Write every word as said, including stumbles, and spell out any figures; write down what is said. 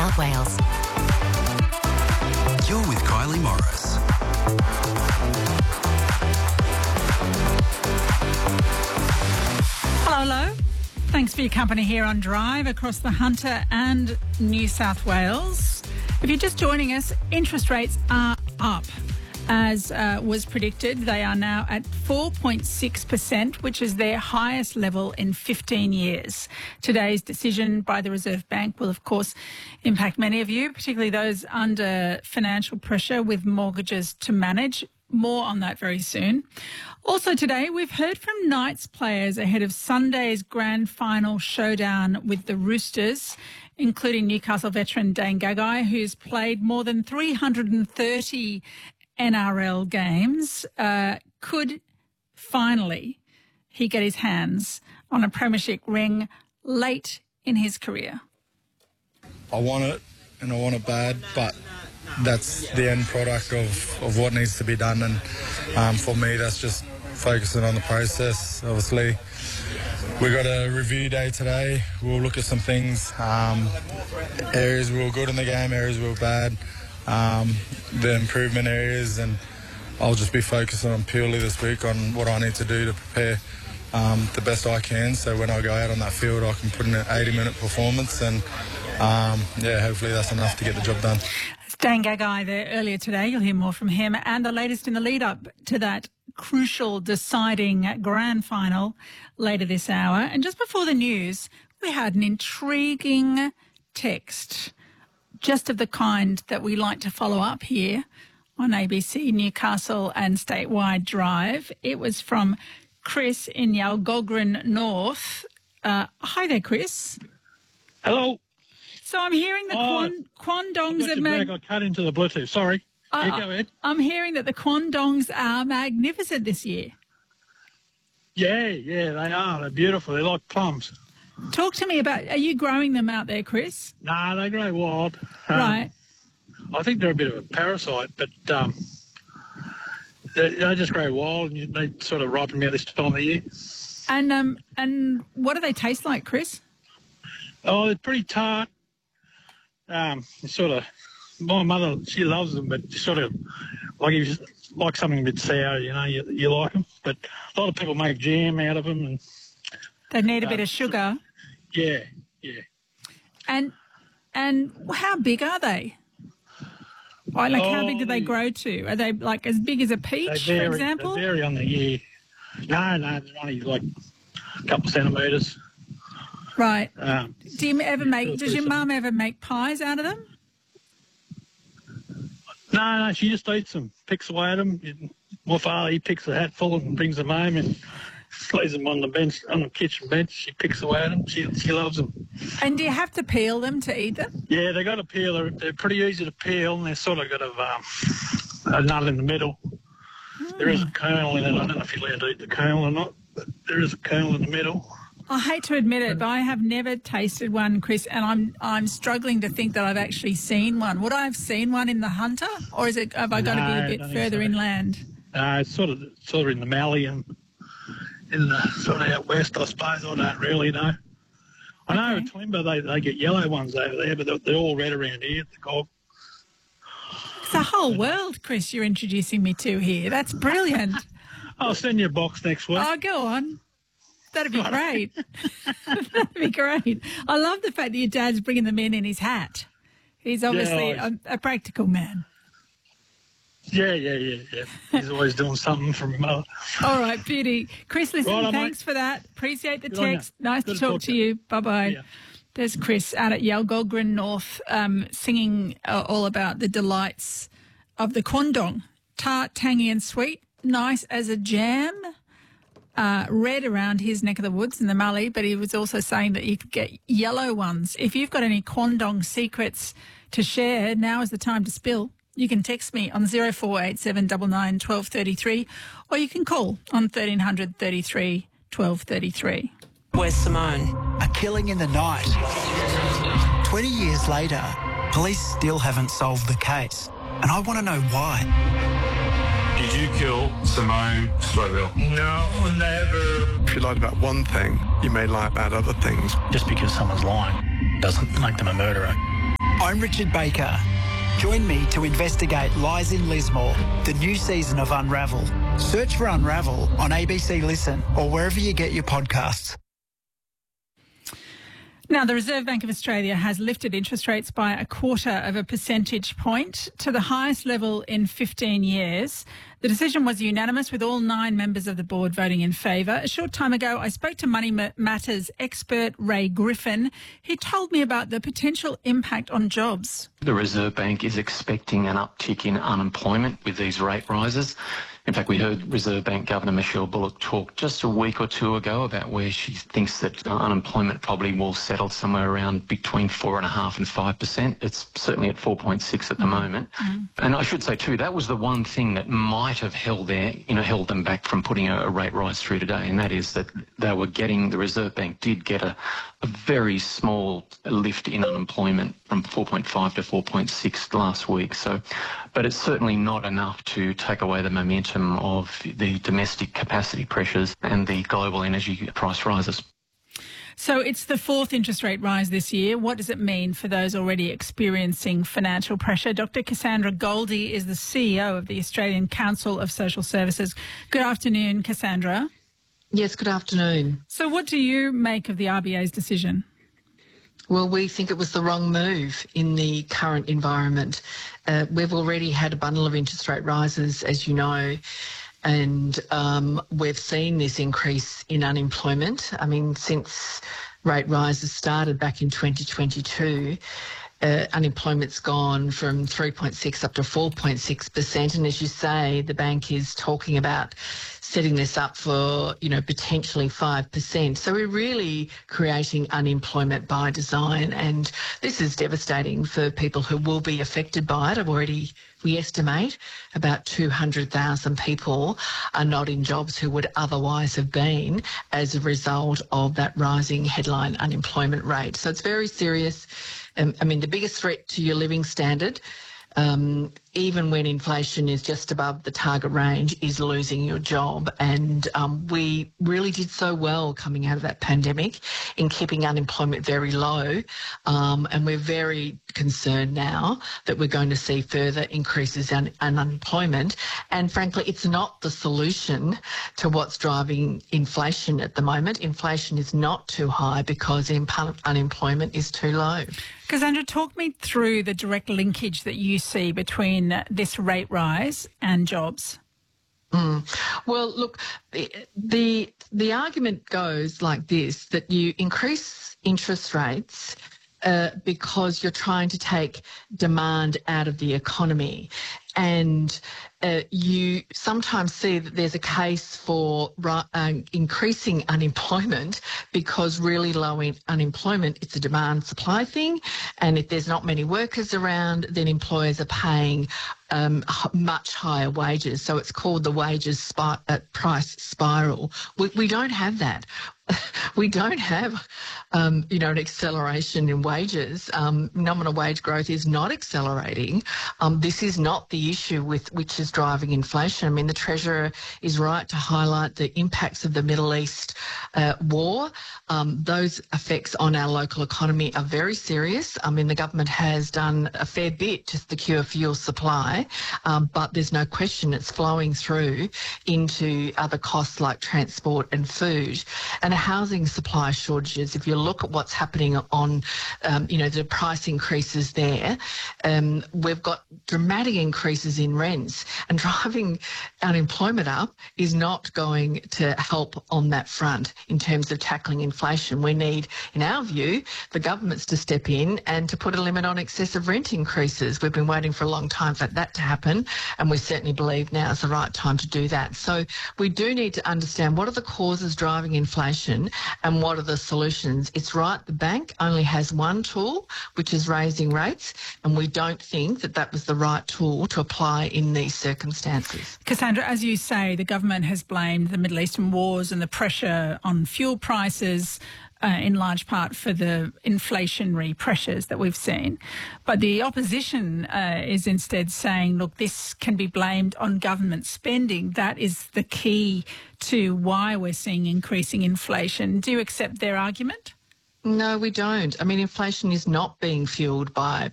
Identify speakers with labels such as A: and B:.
A: South Wales.
B: You're with Kylie Morris.
C: Hello, hello. Thanks for your company here on Drive across the Hunter and New South Wales. If you're just joining us, interest rates are up. As uh, was predicted, they are now at four point six percent, which is their highest level in fifteen years. Today's decision by the Reserve Bank will, of course, impact many of you, particularly those under financial pressure with mortgages to manage. More on that very soon. Also today, we've heard from Knights players ahead of Sunday's grand final showdown with the Roosters, including Newcastle veteran Dane Gagai, who's played more than three hundred thirty N R L games. Uh, could finally he get his hands on a premiership ring late in his career?
D: I want it, and I want it bad, but that's the end product of, of what needs to be done. And um, for me, that's just focusing on the process. Obviously, we got a review day today. We'll look at some things, um, areas we were good in the game, areas we were bad, um, the improvement areas, and I'll just be focusing on purely this week on what I need to do to prepare um, the best I can, so when I go out on that field I can put in an eighty minute performance, and um, yeah, hopefully that's enough to get the job done.
C: Dane Gagai there earlier today. You'll hear more from him and the latest in the lead up to that crucial deciding grand final later this hour. And just before the news, we had an intriguing text, just of the kind that we like to follow up here on A B C Newcastle and Statewide Drive. It was from Chris in Yalgogrin North. Uh, hi there, Chris.
E: Hello.
C: So I'm hearing the
E: oh,
C: Quan- Kwandongs are
E: mag- I cut into the Bluetooth. Sorry.
C: Uh,
E: yeah, go ahead.
C: I'm hearing that the Kwandongs are magnificent this year.
E: Yeah, yeah, they are. They're beautiful. They're like plums.
C: Talk to me about, are you growing them out there, Chris?
E: Nah, they grow wild. Um,
C: right.
E: I think they're a bit of a parasite, but um, they, they just grow wild, and you, they sort of ripen about this time of the year.
C: And um, and what do they taste like, Chris?
E: Oh, they're pretty tart. Um, sort of, my mother, she loves them, but sort of like if you like something a bit sour, you know, you, you like them. But a lot of people make jam out of them, and
C: they need a
E: uh,
C: bit of sugar.
E: Yeah, yeah.
C: And and how big are they? Like, like
E: oh,
C: how big do they, they grow to? Are they like as big as a peach,
E: vary,
C: for example?
E: They vary on the year. No, no, they're only like a couple of centimetres.
C: Right.
E: Um,
C: do you ever make? Does your mum ever make pies out of them?
E: No, no, she just eats them, picks away at them. My father, he picks a hatful and brings them home and lays them on the bench, on the kitchen bench. She picks away at them. She she loves them.
C: And do you have to peel them to eat them?
E: Yeah, they got to peel. They're, they're pretty easy to peel, and they're sort of got a, um, a nut in the middle. Hmm. There is a kernel in it. I don't know if you're allowed to eat the kernel or not, but there is a kernel in the middle.
C: I hate to admit it, but I have never tasted one, Chris, and I'm I'm struggling to think that I've actually seen one. Would I have seen one in the Hunter, or is it have I got
E: no,
C: to be a bit further
E: so.
C: inland?
E: No, uh, it's sort of sort of in the Mallee and in the sort of out west, I suppose. I don't really know. I know
C: okay.
E: at Toowoomba they, they get yellow ones over there, but they're, they're all red around here at the Cog.
C: It's a whole world, Chris, you're introducing me to here. That's brilliant.
E: I'll send you a box next week.
C: Oh, go on. That'd be great. That'd be great. I love the fact that your dad's bringing them in in his hat. He's obviously
E: yeah,
C: a, a practical man.
E: Yeah, yeah, yeah, yeah. He's always doing something for my mother.
C: All right, beauty. Chris, listen,
E: right on,
C: thanks
E: mate.
C: for that. Appreciate the
E: Good
C: text. Nice
E: Good
C: to talk, talk to you. Bye-bye.
E: Yeah.
C: There's Chris out at Yalgogrin North um, singing uh, all about the delights of the Kwandong. Tart, tangy and sweet, nice as a jam. Uh, red around his neck of the woods in the Mallee, but he was also saying that you could get yellow ones. If you've got any Kwandong secrets to share, now is the time to spill. You can text me on zero four eight seven nine nine one two three three, or you can call on thirteen hundred thirty-three twelve thirty-three.
F: Where's Simone?
G: A killing in the night. twenty years later, police still haven't solved the case, and I want to know why.
H: Did you kill Simone Slowville?
I: No, never.
J: If you lied about one thing, you may lie about other things.
K: Just because someone's lying doesn't make them a murderer.
G: I I'm Richard Baker. Join me to investigate Lies in Lismore, the new season of Unravel. Search for Unravel on A B C Listen or wherever you get your podcasts.
C: Now, the Reserve Bank of Australia has lifted interest rates by a quarter of a percentage point to the highest level in fifteen years. The decision was unanimous, with all nine members of the board voting in favour. A short time ago, I spoke to Money Matters expert Ray Griffin. He told me about the potential impact on jobs.
A: The Reserve Bank is expecting an uptick in unemployment with these rate rises. In fact, we heard Reserve Bank Governor Michelle Bullock talk just a week or two ago about where she thinks that uh, unemployment probably will settle somewhere around between four and a half and five percent. It's certainly at four point six at the moment. Mm. And I should say too, that was the one thing that might have held their, you know, held them back from putting a, a rate rise through today, and that is that they were getting, the Reserve Bank did get a, a very small lift in unemployment from four point five to four point six last week. So, but it's certainly not enough to take away the momentum of the domestic capacity pressures and the global energy price rises.
C: So it's the fourth interest rate rise this year. What does it mean for those already experiencing financial pressure? Doctor Cassandra Goldie is the C E O of the Australian Council of Social Services. Good afternoon, Cassandra.
B: Yes, good afternoon.
C: So what do you make of the R B A's decision?
B: Well, we think it was the wrong move in the current environment. Uh, we've already had a bundle of interest rate rises, as you know, and um, we've seen this increase in unemployment. I mean, since rate rises started back in twenty twenty-two, uh, unemployment's gone from three point six up to four point six percent. And as you say, the bank is talking about setting this up for, you know, potentially five percent. So we're really creating unemployment by design, and this is devastating for people who will be affected by it. I've already, we estimate about two hundred thousand people are not in jobs who would otherwise have been as a result of that rising headline unemployment rate. So it's very serious. Um, I mean, the biggest threat to your living standard, Um, even when inflation is just above the target range, is losing your job. And um, we really did so well coming out of that pandemic in keeping unemployment very low. Um, and we're very concerned now that we're going to see further increases in, in unemployment. And frankly, it's not the solution to what's driving inflation at the moment. Inflation is not too high because unemployment is too low.
C: Cassandra, talk me through the direct linkage that you see between this rate rise and jobs.
B: Mm. Well, look, the, the the argument goes like this, that you increase interest rates uh, because you're trying to take demand out of the economy. And uh, you sometimes see that there's a case for uh, increasing unemployment because really low in unemployment, it's a demand-supply thing. And if there's not many workers around, then employers are paying um, much higher wages. So it's called the wages spi- uh, price spiral. We, we don't have that. We don't have, um, you know, an acceleration in wages. Um, nominal wage growth is not accelerating. Um, this is not the issue with which is driving inflation. I mean, the Treasurer is right to highlight the impacts of the Middle East uh, war. Um, those effects on our local economy are very serious. I mean, the government has done a fair bit to secure fuel supply, um, but there's no question it's flowing through into other costs like transport and food. And housing supply shortages, if you look at what's happening on, um, you know, the price increases there, um, we've got dramatic increases in rents, and driving unemployment up is not going to help on that front in terms of tackling inflation. We need, in our view, the governments to step in and to put a limit on excessive rent increases. We've been waiting for a long time for that to happen, and we certainly believe now is the right time to do that. So we do need to understand what are the causes driving inflation and what are the solutions. It's right, the bank only has one tool, which is raising rates, and we don't think that that was the right tool to apply in these circumstances.
C: Cassandra, as you say, the government has blamed the Middle Eastern wars and the pressure on fuel prices Uh, in large part for the inflationary pressures that we've seen. But the opposition uh, is instead saying, look, this can be blamed on government spending. That is the key to why we're seeing increasing inflation. Do you accept their argument?
B: No, we don't. I mean, inflation is not being fuelled by